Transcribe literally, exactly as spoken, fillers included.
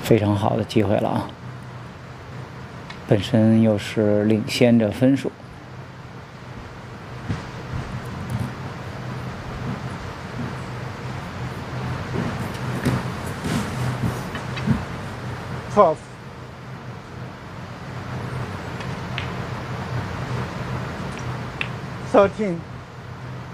非常好的机会了啊！本身又是领先着分数。 twelve. Thirteen.